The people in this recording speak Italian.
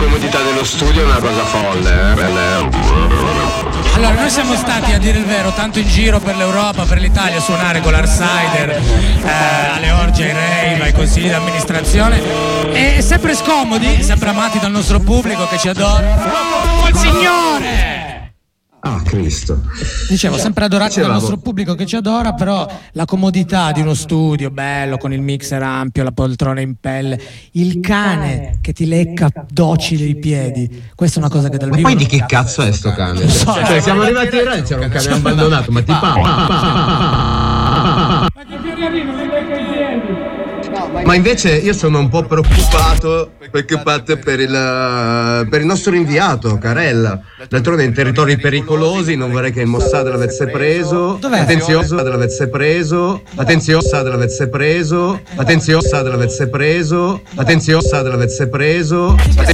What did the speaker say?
comodità dello studio è una cosa folle. Allora, noi siamo stati, a dire il vero, tanto in giro per l'Europa, per l'Italia, a suonare con l'Artsider, alle orge, ai rave, ai consigli di amministrazione, e sempre scomodi, sempre amati dal nostro pubblico che ci adora. Oh, il Signore! Ah, Cristo. Dicevo, sempre adorati dal nostro pubblico che ci adora, però la comodità di uno studio bello, con il mixer ampio, la poltrona in pelle, il cane che ti lecca docile i piedi, questa è una cosa che dal vivo... Ma poi di che cazzo è sto cane? Cioè, siamo arrivati a Iran, c'era un cane abbandonato, ma ti Ma invece io sono un po' preoccupato perché parte per il nostro inviato, Carella. D'altronde in territori pericolosi, non vorrei che il Mossad l'avesse preso. Attenzione, l'avesse preso. Attenzione, l'avesse preso. Attenzione, l'avesse preso. Attenzione, l'avesse preso.